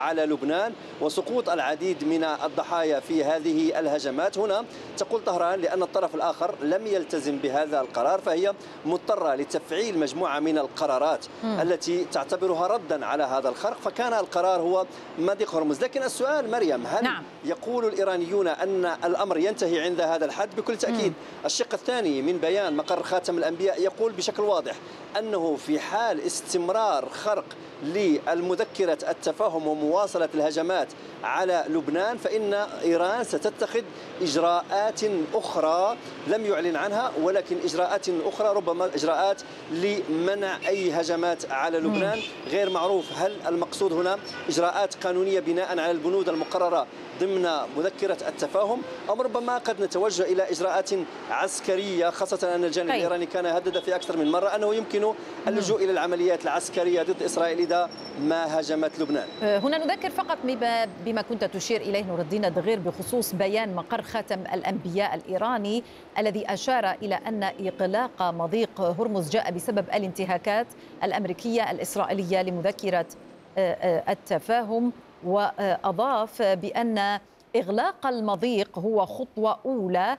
على لبنان وسقوط العديد من الضحايا في هذه الهجمات. هنا تقول طهران لأن الطرف الآخر لم يلتزم بهذا القرار، فهي مضطرة لتفعيل مجموعة من القرارات التي تعتبرها ردا على هذا الخرق، فكان القرار هو مضيق هرمز. لكن السؤال مريم، هل يقول الإيرانيون أن الأمر ينتهي عند هذا الحد؟ بكل تأكيد. الشق الثاني من بيان مقر خاتم الأنبياء يقول بشكل واضح أنه في حال استمرار خرق للمذكرة التفاهم ومواصلة الهجمات على لبنان فإن إيران ستتخذ إجراءات أخرى لم يعلن عنها، ولكن إجراءات أخرى ربما إجراءات لمنع أي هجمات على لبنان. غير معروف هل المقصود هنا إجراءات قانونية بناء على البنود المقررة ضمن مذكرة التفاهم، أم ربما قد نتوجه إلى إجراءات عسكرية، خاصة أن الجانب الإيراني كان هدد في أكثر من مرة أنه يمكن اللجوء إلى العمليات العسكرية ضد إسرائيل إذا ما هاجمت لبنان. هنا نذكر فقط بما كنت تشير إليه نور الدين الدغير بخصوص بيان مقر خاتم الأنبياء الإيراني الذي أشار إلى أن إغلاق مضيق هرمز جاء بسبب الانتهاكات الأمريكية الإسرائيلية لمذكرة التفاهم، وأضاف بأن إغلاق المضيق هو خطوة أولى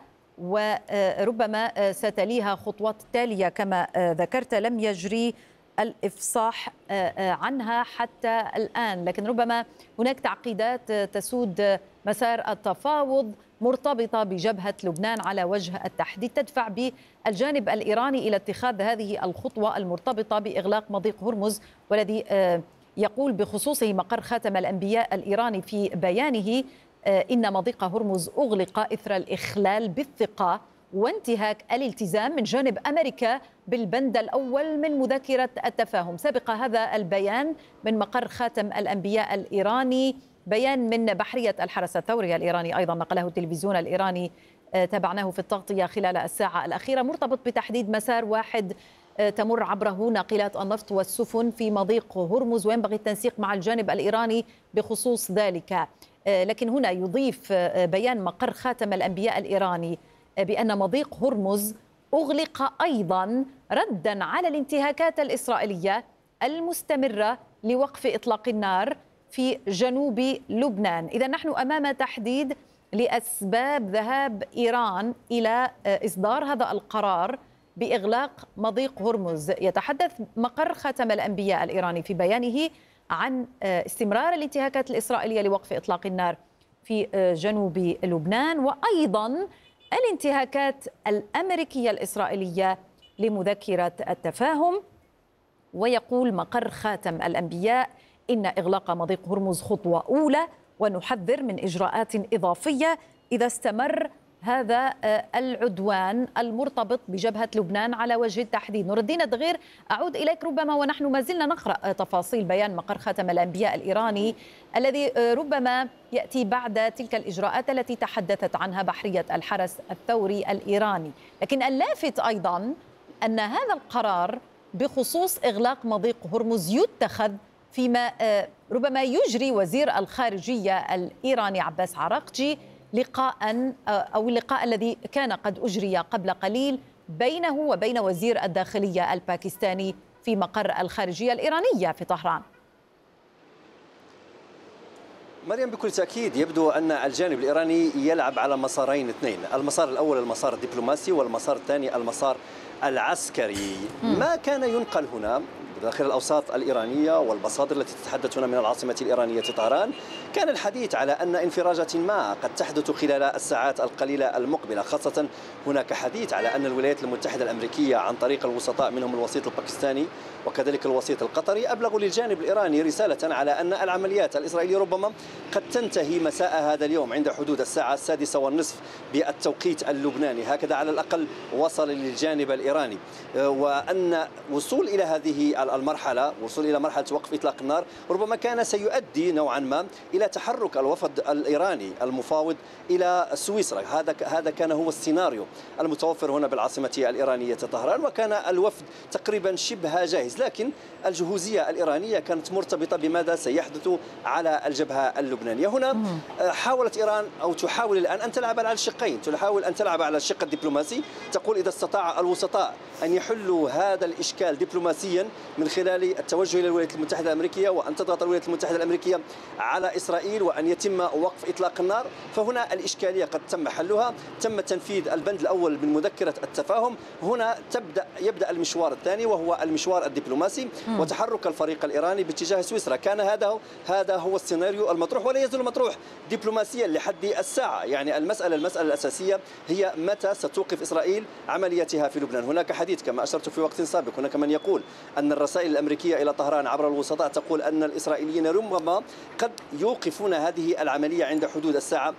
وربما ستليها خطوات تالية كما ذكرت لم يجري الإفصاح عنها حتى الآن، لكن ربما هناك تعقيدات تسود مسار التفاوض مرتبطة بجبهة لبنان على وجه التحديد تدفع بالجانب الإيراني إلى اتخاذ هذه الخطوة المرتبطة بإغلاق مضيق هرمز، والذي يقول بخصوصه مقر خاتم الأنبياء الإيراني في بيانه إن مضيق هرمز أغلق إثر الإخلال بالثقة وانتهاك الالتزام من جانب أمريكا بالبند الأول من مذكرة التفاهم. سبق هذا البيان من مقر خاتم الأنبياء الإيراني بيان من بحرية الحرس الثوري الإيراني، أيضا نقله التلفزيون الإيراني تابعناه في التغطية خلال الساعة الأخيرة، مرتبط بتحديد مسار واحد تمر عبره ناقلات النفط والسفن في مضيق هرمز، وينبغي التنسيق مع الجانب الإيراني بخصوص ذلك. لكن هنا يضيف بيان مقر خاتم الأنبياء الإيراني بأن مضيق هرمز أغلق أيضا ردا على الانتهاكات الإسرائيلية المستمرة لوقف إطلاق النار في جنوب لبنان. إذا نحن أمام تحديد لأسباب ذهاب إيران إلى إصدار هذا القرار بإغلاق مضيق هرمز. يتحدث مقر خاتم الأنبياء الإيراني في بيانه عن استمرار الانتهاكات الإسرائيلية لوقف إطلاق النار في جنوب لبنان، وأيضا الانتهاكات الأمريكية الإسرائيلية لمذكرة التفاهم. ويقول مقر خاتم الأنبياء إن إغلاق مضيق هرمز خطوة أولى ونحذر من إجراءات إضافية إذا استمر هذا العدوان المرتبط بجبهة لبنان على وجه التحديد. نور الدين الدغير، أعود إليك ربما ونحن ما زلنا نقرأ تفاصيل بيان مقر خاتم الأنبياء الإيراني الذي ربما يأتي بعد تلك الإجراءات التي تحدثت عنها بحرية الحرس الثوري الإيراني، لكن اللافت أيضا أن هذا القرار بخصوص إغلاق مضيق هرمز يتخذ فيما ربما يجري وزير الخارجية الإيراني عباس عراقجي لقاء أو اللقاء الذي كان قد أجري قبل قليل بينه وبين وزير الداخلية الباكستاني في مقر الخارجية الإيرانية في طهران. مريم، بكل تأكيد يبدو أن الجانب الإيراني يلعب على مسارين اثنين، المسار الأول المسار الدبلوماسي والمسار الثاني المسار العسكري. ما كان ينقل هنا داخل الأوساط الإيرانية والمصادر التي تتحدث هنا من العاصمة الإيرانية طهران كان الحديث على أن انفراجات ما قد تحدث خلال الساعات القليلة المقبلة، خاصة هناك حديث على أن الولايات المتحدة الأمريكية عن طريق الوسطاء منهم الوسيط الباكستاني وكذلك الوسيط القطري أبلغوا للجانب الإيراني رسالة على أن العمليات الإسرائيلية ربما قد تنتهي مساء هذا اليوم عند حدود الساعة 6:30 بالتوقيت اللبناني، هكذا على الأقل وصل للجانب الإيراني، وأن وصول إلى هذه المرحلة، وصول إلى مرحلة وقف إطلاق النار ربما كان سيؤدي نوعا ما إلى تحرك الوفد الإيراني المفاوض إلى سويسرا. هذا كان هو السيناريو المتوفر هنا بالعاصمة الإيرانية طهران، وكان الوفد تقريبا شبه جاهز، لكن الجهوزية الإيرانية كانت مرتبطة بماذا سيحدث على الجبهة اللبنانية. هنا حاولت إيران أو تحاول الآن أن تلعب على الشقين، تحاول أن تلعب على الشق الدبلوماسي، تقول إذا استطاع الوسطاء أن يحلوا هذا الإشكال دبلوماسيا من خلال التوجه إلى الولايات المتحدة الأمريكية وأن تضغط الولايات المتحدة الأمريكية على إسرائيل وأن يتم وقف إطلاق النار. فهنا الإشكالية قد تم حلها، تم تنفيذ البند الأول من مذكرة التفاهم. هنا يبدأ المشوار الثاني وهو المشوار الدبلوماسي وتحرك الفريق الإيراني باتجاه سويسرا. كان هذا هو السيناريو المطروح ولا يزال مطروح دبلوماسيا لحد الساعة. يعني المسألة الأساسية هي متى ستوقف إسرائيل عملياتها في لبنان. هناك حديث كما أشرت في وقت سابق، هناك من يقول أن الرسائل الأمريكية إلى طهران عبر الوسطاء تقول أن الإسرائيليين ربما قد يوقفون هذه العملية عند حدود الساعة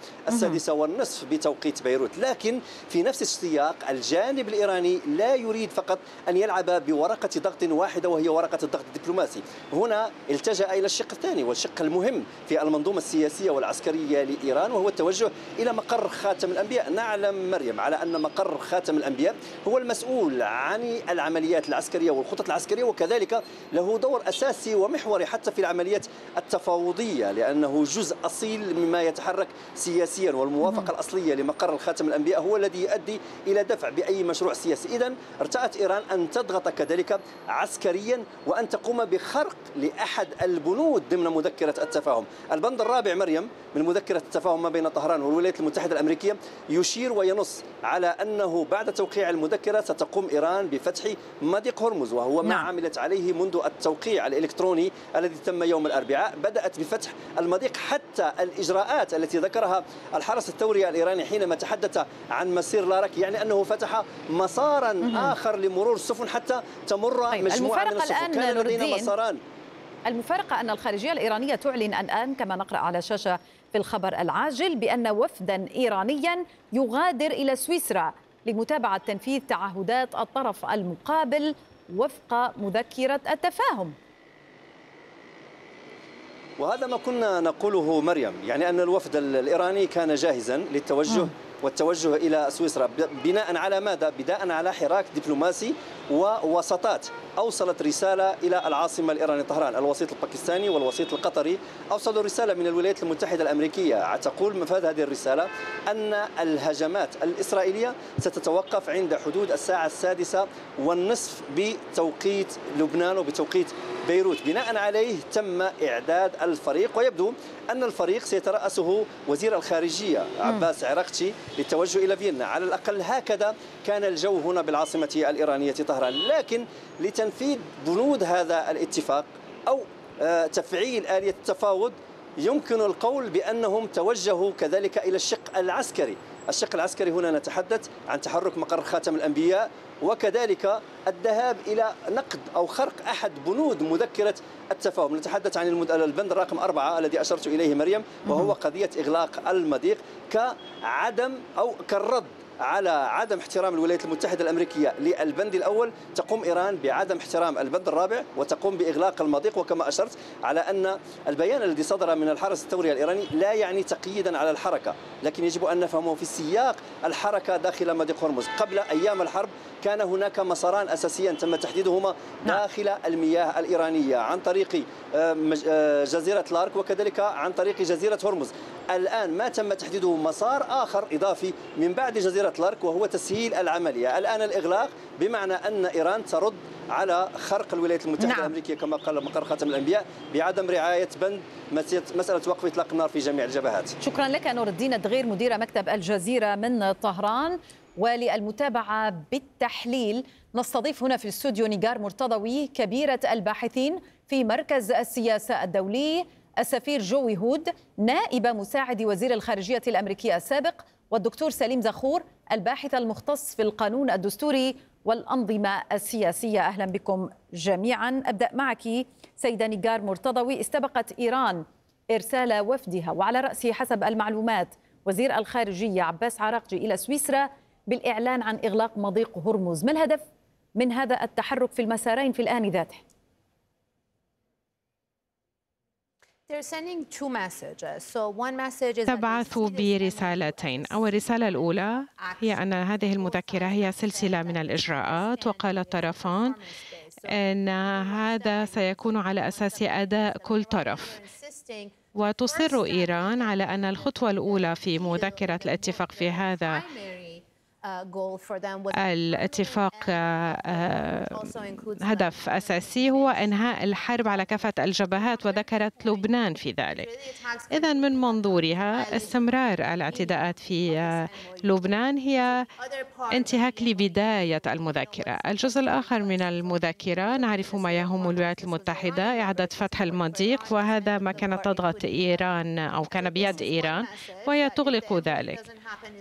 6:30 بتوقيت بيروت. لكن في نفس السياق الجانب الإيراني لا يريد فقط أن يلعب بورقة ضغط واحدة وهي ورقة الضغط الدبلوماسي. هنا التجأ إلى الشق الثاني والشق المهم في المنظومة السياسية والعسكرية لإيران، وهو التوجه إلى مقر خاتم الأنبياء. نعلم مريم على أن مقر خاتم الأنبياء هو المسؤول عن العمليات العسكرية والخطط العسكرية، وكذلك له دور أساسي ومحوري حتى في العمليات التفاوضية، لأنه جزء أصيل مما يتحرك سياسيا. والموافقة الأصلية لمقر الخاتم الأنبياء هو الذي يؤدي إلى دفع بأي مشروع سياسي. إذن ارتأت إيران أن تضغط كذلك عسكريا وأن تقوم بخرق لأحد البنود ضمن مذكرة التفاهم. البند الرابع مريم من مذكرة التفاهم ما بين طهران والولايات المتحدة الأمريكية يشير وينص على أنه بعد توقيع المذكرة ستقوم إيران بفتح مضيق هرمز، وهو ما عملت عليه منذ التوقيع الإلكتروني الذي تم يوم الأربعاء. بدأت بفتح المضيق حتى الإجراءات التي ذكرها الحرس الثوري الإيراني حينما تحدث عن مسير لارك، يعني أنه فتح مسارا آخر لمرور السفن حتى تمر مجموعة من السفن. كان لدينا مساران. المفارقة أن الخارجية الإيرانية تعلن الآن كما نقرأ على شاشة في الخبر العاجل بأن وفدا إيرانيا يغادر إلى سويسرا لمتابعة تنفيذ تعهدات الطرف المقابل وفق مذكرة التفاهم. وهذا ما كنا نقوله مريم، يعني أن الوفد الإيراني كان جاهزا للتوجه والتوجه إلى سويسرا بناء على ماذا؟ بناء على حراك دبلوماسي ووساطات. أوصلت رسالة إلى العاصمة الإيرانية طهران، الوسيط الباكستاني والوسيط القطري أوصلوا رسالة من الولايات المتحدة الأمريكية تقول مفاد هذه الرسالة أن الهجمات الإسرائيلية ستتوقف عند حدود الساعة 6:30 بتوقيت لبنان وبتوقيت بيروت. بناء عليه تم إعداد الفريق، ويبدو أن الفريق سيترأسه وزير الخارجية عباس عراقتي للتوجه إلى فيينا. على الأقل هكذا كان الجو هنا بالعاصمة الإيرانية طهران. لكن لتنفيذ بنود هذا الاتفاق أو تفعيل آلية التفاوض يمكن القول بأنهم توجهوا كذلك إلى الشق العسكري. الشق العسكري هنا نتحدث عن تحرك مقر خاتم الأنبياء وكذلك الذهاب إلى نقد أو خرق أحد بنود مذكرة التفاهم. نتحدث عن البند الرقم 4 الذي أشرت إليه مريم، وهو قضية إغلاق المضيق كعدم أو كالرد على عدم احترام الولايات المتحدة الأمريكية للبند الأول. تقوم إيران بعدم احترام البند الرابع وتقوم بإغلاق المضيق. وكما أشرت على أن البيان الذي صدر من الحرس الثوري الإيراني لا يعني تقييدا على الحركة، لكن يجب أن نفهمه في سياق الحركة داخل مضيق هرمز. قبل أيام الحرب كان هناك مساران أساسيان تم تحديدهما داخل المياه الإيرانية عن طريق جزيرة لارك وكذلك عن طريق جزيرة هرمز. الآن ما تم تحديده مسار آخر إضافي من بعد جزيرة لارك وهو تسهيل العملية. الآن الإغلاق بمعنى أن إيران ترد على خرق الولايات المتحدة الأمريكية كما قال مقر خاتم الأنبياء بعدم رعاية بند مسألة وقف إطلاق النار في جميع الجبهات. شكرا لك نور الدين الدغير مدير مكتب الجزيرة من طهران. وللمتابعة بالتحليل نستضيف هنا في الاستوديو نيغار مرتضوي كبيرة الباحثين في مركز السياسة الدولي، السفير جوي هود نائب مساعد وزير الخارجية الأمريكية السابق، والدكتور سليم زخور الباحث المختص في القانون الدستوري والأنظمة السياسية. أهلا بكم جميعا. أبدأ معك سيدة نيغار مرتضوي. استبقت إيران إرسال وفدها وعلى رأسه حسب المعلومات وزير الخارجية عباس عراقجي إلى سويسرا بالإعلان عن إغلاق مضيق هرمز. ما الهدف من هذا التحرك في المسارين في الآن ذاته؟ تبعثوا برسالتين. أول رسالة الأولى هي أن هذه المذكرة هي سلسلة من الإجراءات، وقال الطرفان أن هذا سيكون على أساس أداء كل طرف. وتصر إيران على أن الخطوة الأولى في مذكرة الاتفاق في هذا الاتفاق هدف أساسي هو إنهاء الحرب على كافة الجبهات، وذكرت لبنان في ذلك. إذن من منظورها استمرار الاعتداءات في لبنان هي انتهاك لبداية المذكرة. الجزء الآخر من المذكرة نعرف ما يهم الولايات المتحدة، إعادة فتح المضيق، وهذا ما كانت تضغط إيران أو كان بيد إيران وهي تغلق ذلك.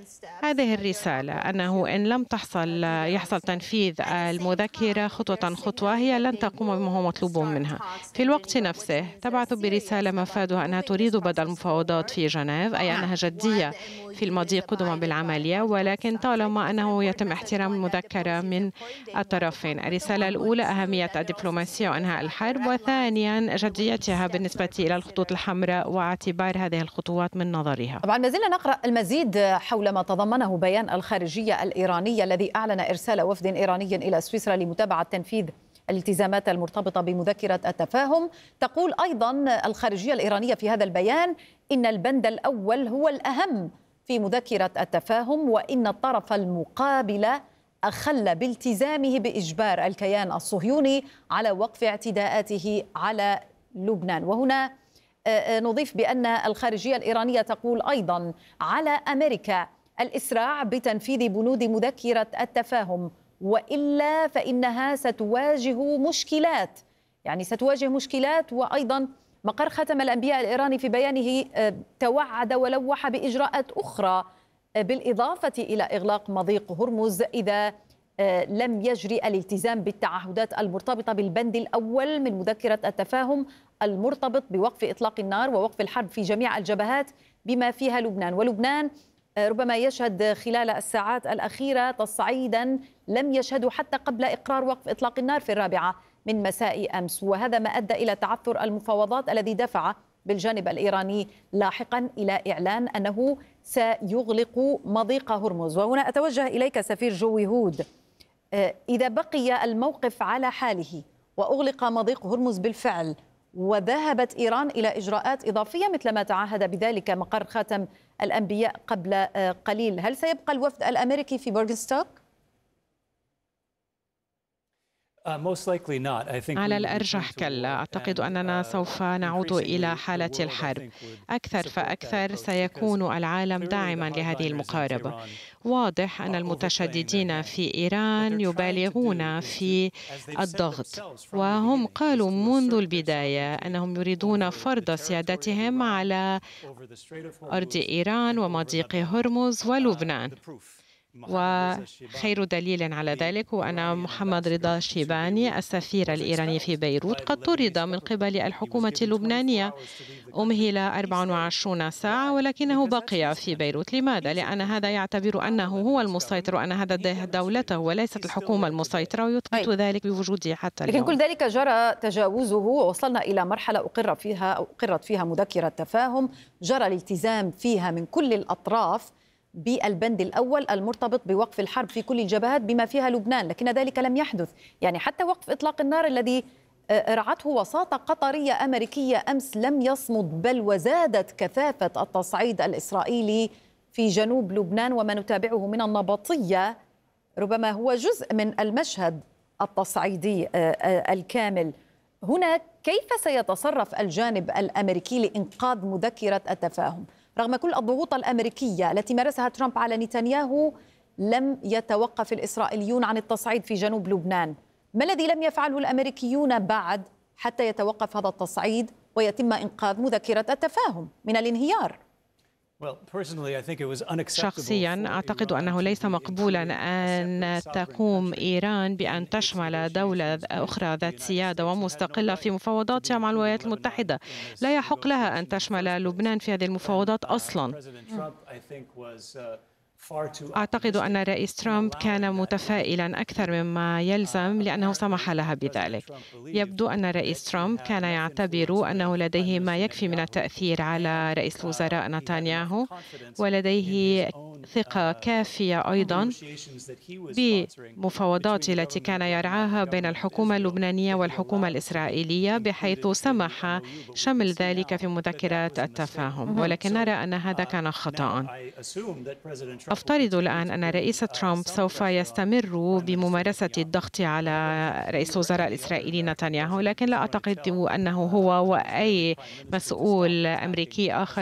هذه الرسالة أنه إن لم يحصل تنفيذ المذكرة خطوة خطوة، هي لن تقوم بما هو مطلوب منها. في الوقت نفسه تبعث برسالة مفادها أنها تريد بدء المفاوضات في جنيف، أي أنها جدية في المضي قدما بالعملية، ولكن طالما أنه يتم احترام المذكرة من الطرفين. الرسالة الأولى أهمية الدبلوماسية وإنهاء الحرب، وثانيا جديتها بالنسبة إلى الخطوط الحمراء واعتبار هذه الخطوات من نظرها. طبعا ما زلنا نقرأ المزيد حول ما تضمنه بيان الخارجية الإيرانية الذي أعلن إرسال وفد إيراني إلى سويسرا لمتابعة تنفيذ الالتزامات المرتبطة بمذكرة التفاهم. تقول أيضا الخارجية الإيرانية في هذا البيان إن البند الأول هو الأهم في مذكرة التفاهم، وإن الطرف المقابل أخل بالتزامه بإجبار الكيان الصهيوني على وقف اعتداءاته على لبنان. وهنا نضيف بأن الخارجية الإيرانية تقول أيضا على أمريكا الإسراع بتنفيذ بنود مذكرة التفاهم، وإلا فإنها ستواجه مشكلات، يعني ستواجه مشكلات. وأيضا مقر ختم الأنبياء الإيراني في بيانه توعد ولوح بإجراءات أخرى بالإضافة إلى إغلاق مضيق هرمز إذا لم يجري الالتزام بالتعهدات المرتبطة بالبند الأول من مذكرة التفاهم المرتبط بوقف إطلاق النار ووقف الحرب في جميع الجبهات بما فيها لبنان. ولبنان ربما يشهد خلال الساعات الأخيرة تصعيدا لم يشهده حتى قبل إقرار وقف إطلاق النار في 4 من مساء أمس، وهذا ما أدى إلى تعثر المفاوضات الذي دفع بالجانب الإيراني لاحقا إلى إعلان أنه سيغلق مضيق هرمز. وهنا أتوجه إليك سفير جوي هود، إذا بقي الموقف على حاله وأغلق مضيق هرمز بالفعل وذهبت إيران إلى إجراءات إضافية مثل ما تعهد بذلك مقر خاتم الأنبياء قبل قليل، هل سيبقى الوفد الأمريكي في بورغنستوك؟ على الأرجح كلا. أعتقد أننا سوف نعود إلى حالة الحرب. أكثر فأكثر سيكون العالم داعما لهذه المقاربة. واضح أن المتشددين في إيران يبالغون في الضغط، وهم قالوا منذ البداية أنهم يريدون فرض سيادتهم على أرض إيران ومضيق هرمز ولبنان. وخير دليل على ذلك هو أن محمد رضا شيباني السفير الإيراني في بيروت قد طرد من قبل الحكومة اللبنانية، أمهل 24 ساعة ولكنه بقي في بيروت. لماذا؟ لأن هذا يعتبر أنه هو المسيطر وأن هذا دولته وليست الحكومة المسيطرة، ويثبت ذلك بوجوده حتى اليوم. لكن كل ذلك جرى تجاوزه ووصلنا إلى مرحلة أقرت فيها مذكرة تفاهم، جرى الالتزام فيها من كل الأطراف بالبند الأول المرتبط بوقف الحرب في كل الجبهات بما فيها لبنان، لكن ذلك لم يحدث. يعني حتى وقف إطلاق النار الذي رعته وساطة قطرية أمريكية أمس لم يصمد، بل وزادت كثافة التصعيد الإسرائيلي في جنوب لبنان، وما نتابعه من النبطية ربما هو جزء من المشهد التصعيدي الكامل. هنا كيف سيتصرف الجانب الأمريكي لإنقاذ مذكرة التفاهم؟ رغم كل الضغوط الأمريكية التي مارسها ترامب على نتنياهو لم يتوقف الإسرائيليون عن التصعيد في جنوب لبنان. ما الذي لم يفعله الأمريكيون بعد حتى يتوقف هذا التصعيد ويتم إنقاذ مذكرة التفاهم من الانهيار؟ شخصيا أعتقد أنه ليس مقبولا أن تقوم إيران بأن تشمل دولة أخرى ذات سيادة ومستقلة في مفاوضاتها مع الولايات المتحدة. لا يحق لها أن تشمل لبنان في هذه المفاوضات أصلا. أعتقد أن الرئيس ترامب كان متفائلا أكثر مما يلزم لأنه سمح لها بذلك. يبدو أن الرئيس ترامب كان يعتبر أنه لديه ما يكفي من التأثير على رئيس الوزراء نتنياهو، ولديه ثقة كافية أيضا بمفاوضات التي كان يرعاها بين الحكومة اللبنانية والحكومة الإسرائيلية، بحيث سمح شمل ذلك في مذكرات التفاهم، ولكن نرى أن هذا كان خطأ. أفترض الآن أن الرئيس ترامب سوف يستمر بممارسة الضغط على رئيس الوزراء الإسرائيلي نتنياهو، لكن لا أعتقد أنه هو وأي مسؤول أمريكي آخر